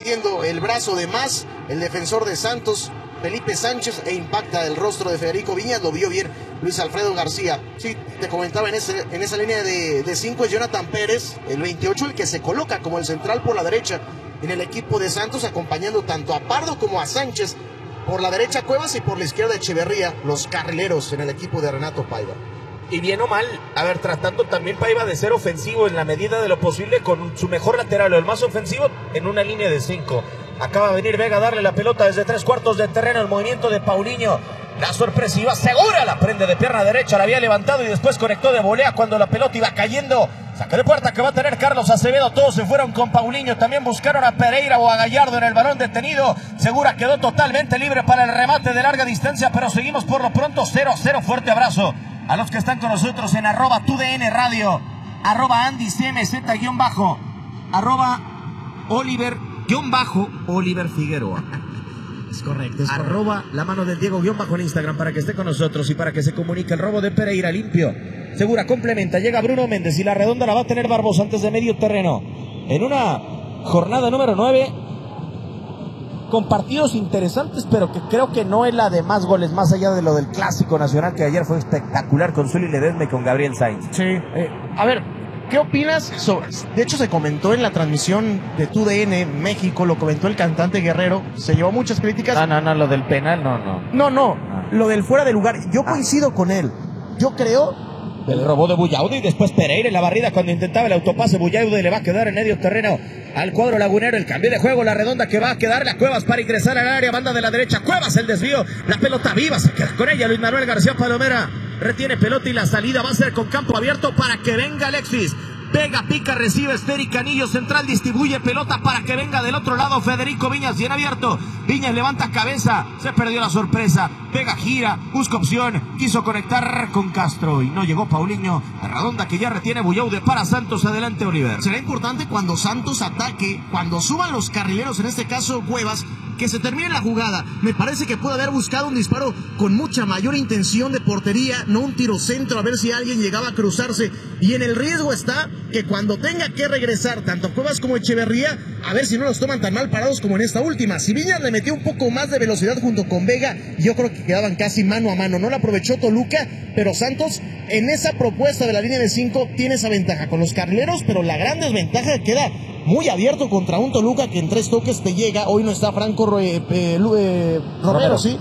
metiendo el brazo de más el defensor de Santos, Felipe Sánchez, e impacta el rostro de Federico Viñas. Lo vio bien Luis Alfredo García. Sí, te comentaba, en esa línea de 5 es Jonathan Pérez, el 28, el que se coloca como el central por la derecha en el equipo de Santos, acompañando tanto a Pardo como a Sánchez. Por la derecha Cuevas y por la izquierda Echeverría, los carrileros en el equipo de Renato Paiva. Y bien o mal, tratando también Paiva de ser ofensivo en la medida de lo posible con su mejor lateral o el más ofensivo en una línea de 5. Acaba de venir Vega a darle la pelota desde 3/4 de terreno, el movimiento de Paulinho. La sorpresiva, segura, la prende de pierna derecha, la había levantado y después conectó de volea cuando la pelota iba cayendo. Saque de puerta que va a tener Carlos Acevedo. Todos se fueron con Paulinho. También buscaron a Pereira o a Gallardo en el balón detenido. Segura quedó totalmente libre para el remate de larga distancia, pero seguimos por lo pronto 0-0. Fuerte abrazo a los que están con nosotros en @TUDN Radio, @AndyCMZ_, @Oliver Figueroa. Es correcto, es correcto. @ la mano del Diego _ en Instagram para que esté con nosotros y para que se comunique el robo de Pereira limpio. Segura complementa, llega Bruno Méndez y la redonda la va a tener Barbosa antes de medio terreno. En una jornada número 9 con partidos interesantes, pero que creo que no es la de más goles, más allá de lo del Clásico Nacional, que ayer fue espectacular con Zuli Ledesma y con Gabriel Sainz. Sí, a ver, ¿qué opinas sobre? De hecho, se comentó en la transmisión de TUDN México, lo comentó el cantante Guerrero, se llevó muchas críticas. No, lo del penal, No, lo del fuera de lugar. Yo coincido con él. Yo creo... El robo de Bullaude y después Pereira en la barrida cuando intentaba el autopase. Bullaude le va a quedar en medio terreno al cuadro lagunero. El cambio de juego, la redonda que va a quedar la Cuevas para ingresar al área, banda de la derecha. Cuevas el desvío, la pelota viva, se queda con ella Luis Manuel García Palomera. Retiene pelota y la salida va a ser con campo abierto para que venga Alexis. Vega, pica, recibe esférica, anillo central, distribuye pelota para que venga del otro lado Federico Viñas, bien abierto. Viñas levanta cabeza, se perdió la sorpresa. Vega gira, busca opción, quiso conectar con Castro y no llegó Paulinho. La redonda que ya retiene Bullaude para Santos. Adelante, Oliver. Será importante cuando Santos ataque, cuando suban los carrileros, en este caso Cuevas, que se termine la jugada. Me parece que puede haber buscado un disparo con mucha mayor intención de portería, no un tiro centro, a ver si alguien llegaba a cruzarse. Y en el riesgo está que cuando tenga que regresar tanto Cuevas como Echeverría, a ver si no los toman tan mal parados como en esta última. Si Viñas le metió un poco más de velocidad junto con Vega, yo creo que quedaban casi mano a mano. No la aprovechó Toluca, pero Santos en esa propuesta de la línea de 5 tiene esa ventaja con los carrileros, pero la gran desventaja queda muy abierto contra un Toluca que en 3 toques te llega. Hoy no está Franco Romero, sí,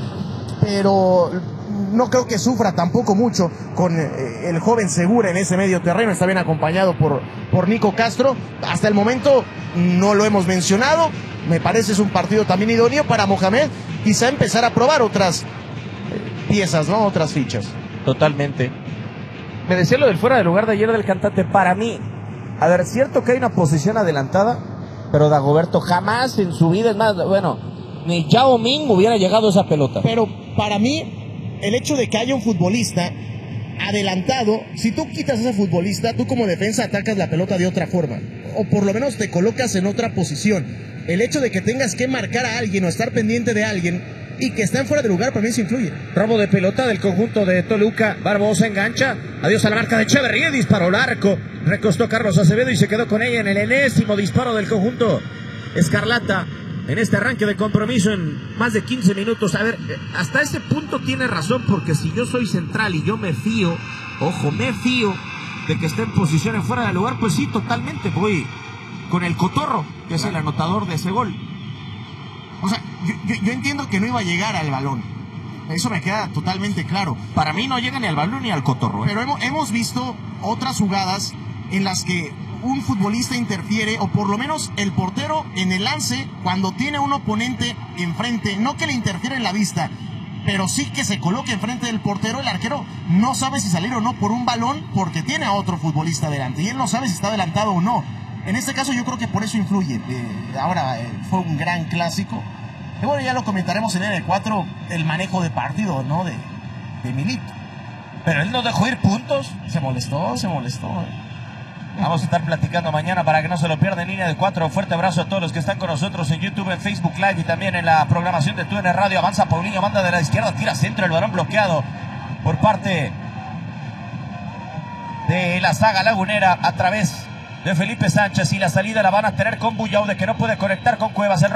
pero no creo que sufra tampoco mucho con el joven Segura en ese medio terreno. Está bien acompañado por Nico Castro. Hasta el momento no lo hemos mencionado. Me parece es un partido también idóneo para Mohamed, quizá empezar a probar otras piezas, ¿no? Otras fichas. Totalmente. Me decía lo del fuera de lugar de ayer del cantante. Para mí, a ver, cierto que hay una posición adelantada, pero Dagoberto jamás en su vida, es más, bueno, ni Yao Ming hubiera llegado a esa pelota. Pero para mí, el hecho de que haya un futbolista adelantado, si tú quitas a ese futbolista, tú como defensa atacas la pelota de otra forma, o por lo menos te colocas en otra posición. El hecho de que tengas que marcar a alguien o estar pendiente de alguien y que estén fuera de lugar, para mí eso influye. Robo de pelota del conjunto de Toluca. Barbosa engancha. Adiós a la marca de Echeverría. Disparó largo. Recostó Carlos Acevedo y se quedó con ella en el enésimo disparo del conjunto Escarlata en este arranque de compromiso en más de 15 minutos. A ver, hasta ese punto tiene razón, porque si yo soy central y yo me fío, ojo, me fío de que esté en posiciones fuera de lugar, pues sí, totalmente voy con el Cotorro, que es el anotador de ese gol. O sea, yo entiendo que no iba a llegar al balón. Eso me queda totalmente claro. Para mí no llega ni al balón ni al Cotorro. Pero hemos visto otras jugadas en las que un futbolista interfiere, o por lo menos el portero en el lance, cuando tiene un oponente enfrente, no que le interfiere en la vista, pero sí que se coloque enfrente del portero. El arquero no sabe si salir o no por un balón porque tiene a otro futbolista delante y él no sabe si está adelantado o no. En este caso yo creo que por eso influye. Ahora fue un gran clásico. Y bueno, ya lo comentaremos en el 4, el manejo de partido, ¿no? De Milito. Pero él no dejó ir puntos. Se molestó. Vamos a estar platicando mañana para que no se lo pierda en línea de 4. Fuerte abrazo a todos los que están con nosotros en YouTube, en Facebook Live y también en la programación de TUDN Radio. Avanza Paulinho, banda de la izquierda, tira centro, el balón bloqueado por parte de la saga lagunera a través de Felipe Sánchez, y la salida la van a tener con Bullaude, que no puede conectar con Cuevas.